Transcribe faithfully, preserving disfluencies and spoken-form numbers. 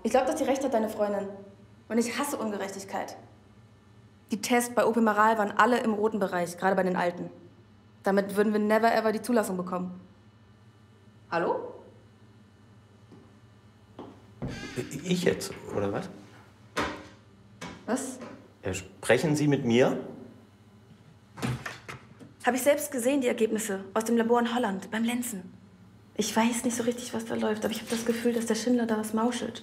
Ich glaube, dass die recht hat, deine Freundin. Und ich hasse Ungerechtigkeit. Die Tests bei Opimaral waren alle im roten Bereich, gerade bei den Alten. Damit würden wir never ever die Zulassung bekommen. Hallo? Ich jetzt, oder was? Was? Ja, sprechen Sie mit mir? Habe ich selbst gesehen, die Ergebnisse aus dem Labor in Holland, beim Lenzen. Ich weiß nicht so richtig, was da läuft, aber ich habe das Gefühl, dass der Schindler da was mauschelt.